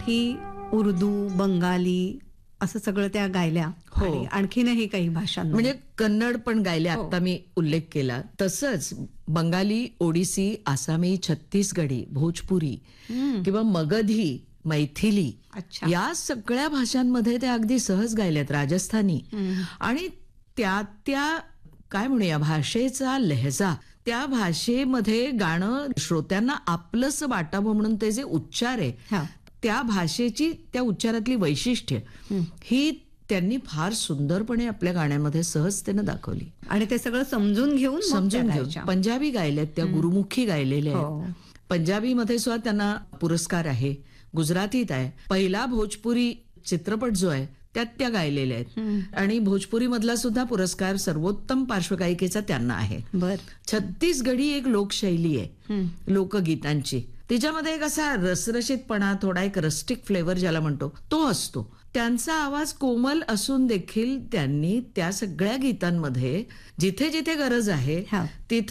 मराठी, उर्दू, बंगाली असं सगळं त्या गायल्या. हो. आणि आणखीनही काही भाषांमध्ये म्हणजे कन्नड पण गायले, हो. आता मी उल्लेख केला. तसंच बंगाली, ओडिसी, आसामी, छत्तीसगढी, भोजपुरी किंवा मगधी, मैथिली, अच्छा. या सगळ्या भाषांमध्ये ते अगदी सहज गायल्यात. राजस्थानी. आणि त्या काय म्हणूया, भाषेचा लहजा, त्या भाषेमध्ये गाणं श्रोत्यांना आपलंस वाटावं म्हणून ते जे उच्चार आहे, हा. त्या भाषेची, त्या उच्चारातली वैशिष्ट्य ही त्यांनी फार सुंदरपणे आपल्या गाण्यामध्ये सहजतेनं दाखवली. आणि ते सगळं समजून घेऊन मग त्या समजून घेऊन गायच्या. पंजाबी गायल्यात, त्या गुरुमुखी गायलेल्या हो. आहेत. पंजाबीमध्ये सुद्धा त्यांना पुरस्कार आहे. गुजरातीत आहे. पहिला भोजपुरी चित्रपट जो आहे त्यात त्या गायलेल्या आहेत. आणि भोजपुरी मधला सुद्धा पुरस्कार सर्वोत्तम पार्श्वगायिकेचा त्यांना आहे. बर. छत्तीसगढी एक लोकशैली आहे लोकगीतांची. तिच्यामध्ये एक असा रसरशीतपणा, थोडा एक रस्टिक फ्लेवर ज्याला म्हणतो तो असतो. त्यांचा आवाज कोमल असून देखील त्यांनी त्या सगळ्या गीतांमध्ये जिथे जिथे गरज आहे हा. तिथे